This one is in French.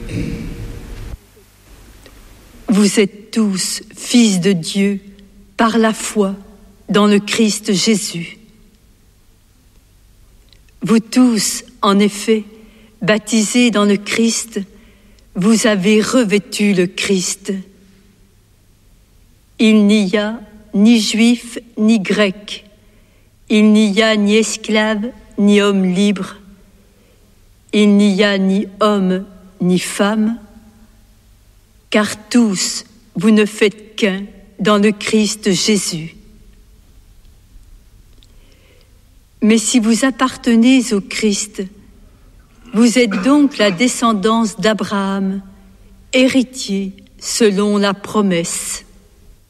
Vous êtes tous fils de Dieu par la foi dans le Christ Jésus. Vous tous, en effet, baptisés dans le Christ, vous avez revêtu le Christ. Il n'y a ni juif ni grec, il n'y a ni esclave ni homme libre, il n'y a ni homme ni femme, car tous vous ne faites qu'un dans le Christ Jésus. Mais si vous appartenez au Christ, vous êtes donc la descendance d'Abraham, héritier selon la promesse.